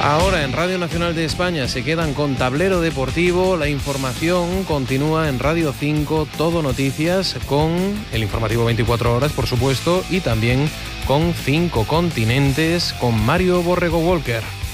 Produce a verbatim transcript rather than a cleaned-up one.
Ahora en Radio Nacional de España se quedan con Tablero Deportivo. La información continúa en Radio cinco, Todo Noticias, con el informativo veinticuatro horas, por supuesto, y también con Cinco Continentes, con Mario Borrego Walker.